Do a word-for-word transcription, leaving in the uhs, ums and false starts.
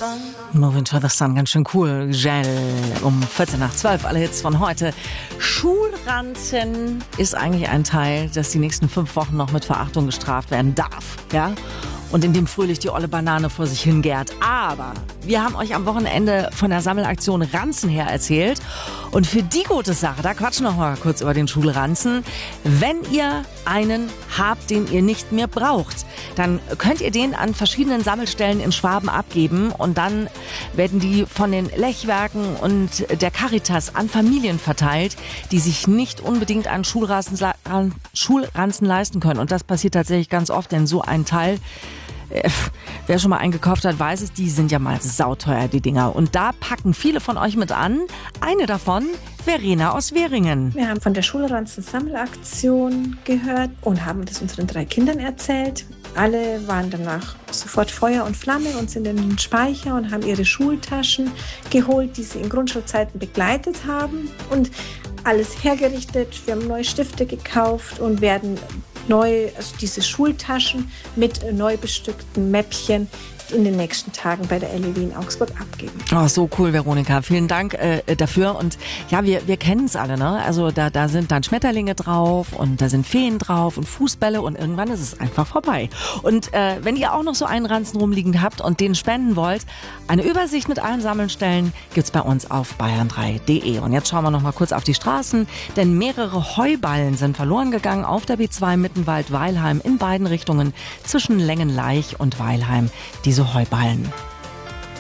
Moving to the Sun, ganz schön cool. Gel um vierzehn nach zwölf, alle Hits von heute. Schulranzen ist eigentlich ein Teil, das die nächsten fünf Wochen noch mit Verachtung gestraft werden darf, ja? Und in dem fröhlich die olle Banane vor sich hingärt. Aber wir haben euch am Wochenende von der Sammelaktion Ranzen her erzählt. Und für die gute Sache, da quatschen wir noch mal kurz über den Schulranzen. Wenn ihr einen habt, den ihr nicht mehr braucht, dann könnt ihr den an verschiedenen Sammelstellen in Schwaben abgeben. Und dann werden die von den Lechwerken und der Caritas an Familien verteilt, die sich nicht unbedingt einen Schulranzen, Schulranzen leisten können. Und das passiert tatsächlich ganz oft, denn so ein Teil, wer schon mal eingekauft hat, weiß es, die sind ja mal sauteuer, die Dinger. Und da packen viele von euch mit an. Eine davon, Verena aus Währingen. Wir haben von der Schulranzen-Sammelaktion gehört und haben das unseren drei Kindern erzählt. Alle waren danach sofort Feuer und Flamme und sind in den Speicher und haben ihre Schultaschen geholt, die sie in Grundschulzeiten begleitet haben. Und alles hergerichtet. Wir haben neue Stifte gekauft und werden neu, also diese Schultaschen mit neu bestückten Mäppchen in den nächsten Tagen bei der L E W in Augsburg abgeben. Oh, so cool, Veronika. Vielen Dank äh, dafür. Und ja, wir, wir kennen es alle, ne? Also da, da sind dann Schmetterlinge drauf und da sind Feen drauf und Fußbälle und irgendwann ist es einfach vorbei. Und äh, wenn ihr auch noch so einen Ranzen rumliegen habt und den spenden wollt, eine Übersicht mit allen Sammelstellen gibt's bei uns auf bayern drei punkt de. Und jetzt schauen wir noch mal kurz auf die Straßen, denn mehrere Heuballen sind verloren gegangen auf der B zwei Mittenwald-Weilheim in beiden Richtungen zwischen Längenleich und Weilheim. Diese Heuballen.